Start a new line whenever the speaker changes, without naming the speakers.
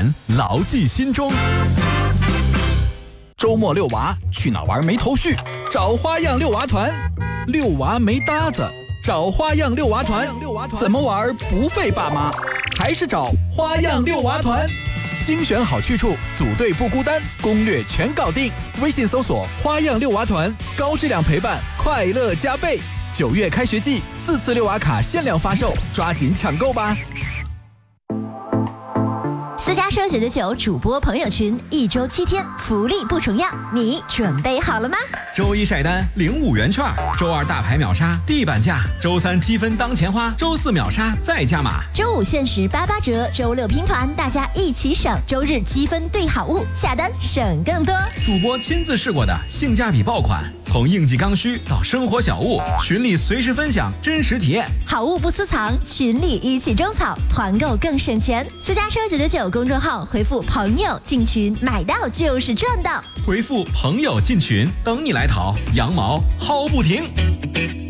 年，牢记心中。
周末遛娃，去哪玩没头绪？找花样遛娃团。遛娃没搭子，找花样遛娃团。怎么玩不费爸妈？还是找花样遛娃团。精选好去处，组队不孤单，攻略全搞定。微信搜索花样遛娃团，高质量陪伴，快乐加倍。9月开学季，4次遛娃卡限量发售，抓紧抢购吧！
私家车999主播朋友群，1周7天，福利不重样，你准备好了吗？
周一晒单领5元券，周二大牌秒杀地板价，周三积分当钱花，周四秒杀再加码，
周五限时88折，周六拼团，大家一起省，周日积分兑好物，下单省更多。
主播亲自试过的性价比爆款，从应季刚需到生活小物，群里随时分享真实体验，
好物不私藏，群里一起种草，团购更省钱。私家车999公众号回复朋友进群，买到就是赚到。
回复朋友进群，等你来淘，羊毛薅不停。